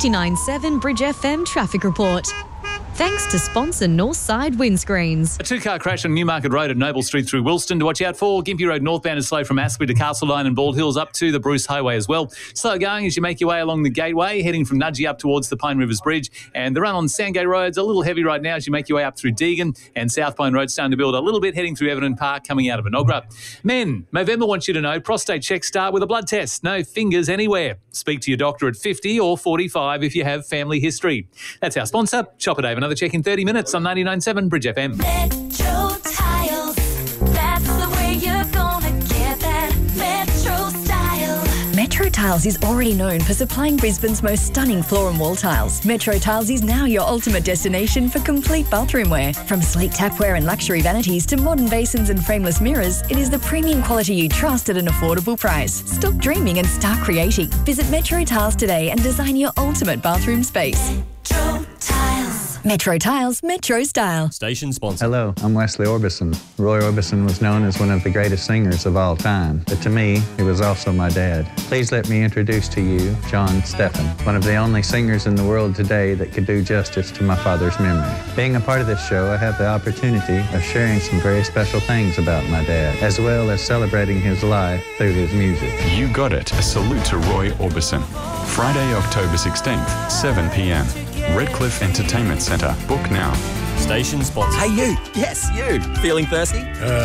99.7 Bridge FM traffic report. Thanks to sponsor Northside Windscreens. A two-car crash on Newmarket Road at Noble Street through Wilston to watch out for. Gympie Road northbound is slow from Aspley to Castle Line and Bald Hills up to the Bruce Highway as well. Slow going as you make your way along the Gateway, heading from Nudgee up towards the Pine Rivers Bridge. And the run on Sandgate Road's a little heavy right now as you make your way up through Deagon. And South Pine Road starting to build a little bit, heading through Everton Park coming out of Enoggera. Men, Movember wants you to know prostate checks start with a blood test. No fingers anywhere. Speak to your doctor at 50 or 45 if you have family history. That's our sponsor. Shop at Dave. Another check in 30 minutes on 99.7 Bridge FM. Metro Tiles, that's the way you're gonna get that Metro style. Metro Tiles is already known for supplying Brisbane's most stunning floor and wall tiles. Metro Tiles is now your ultimate destination for complete bathroom wear. From sleek tapware and luxury vanities to modern basins and frameless mirrors, it is the premium quality you trust at an affordable price. Stop dreaming and start creating. Visit Metro Tiles today and design your ultimate bathroom space. Metro Tiles. Metro Tiles, Metro Style. Station sponsor. Hello, I'm Wesley Orbison. Roy Orbison was known as one of the greatest singers of all time, but to me, he was also my dad. Please let me introduce to you John Steffen, one of the only singers in the world today that could do justice to my father's memory. Being a part of this show, I have the opportunity of sharing some very special things about my dad, as well as celebrating his life through his music. You got it. A salute to Roy Orbison. Friday, October 16th, 7 p.m. Redcliffe Entertainment Centre. Book now. Station sponsor. Hey you, yes you, feeling thirsty?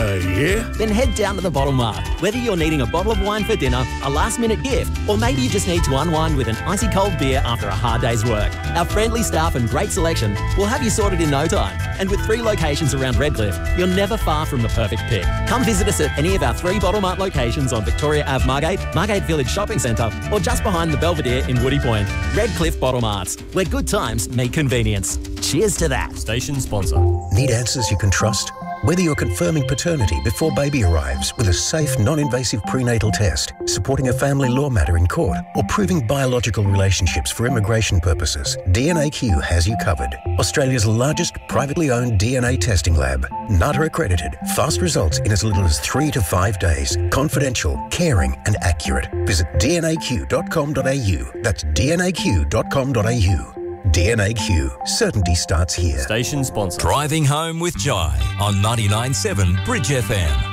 Yeah. Then head down to the Bottle Mart. Whether you're needing a bottle of wine for dinner, a last minute gift, or maybe you just need to unwind with an icy cold beer after a hard day's work, our friendly staff and great selection will have you sorted in no time. And with 3 locations around Redcliffe, you're never far from the perfect pick. Come visit us at any of our 3 Bottle Mart locations on Victoria Ave Margate, Margate Village Shopping Centre, or just behind the Belvedere in Woody Point. Redcliffe Bottle Marts, where good times meet convenience. Cheers to that. Station sponsor. Need answers you can trust? Whether you're confirming paternity before baby arrives with a safe, non-invasive prenatal test, supporting a family law matter in court, or proving biological relationships for immigration purposes, DNAQ has you covered. Australia's largest privately owned DNA testing lab. NATA accredited. Fast results in as little as 3 to 5 days. Confidential, caring and accurate. Visit dnaq.com.au. That's dnaq.com.au. DNAQ. Certainty starts here. Station sponsor. Driving home with Jai on 99.7 Bridge FM.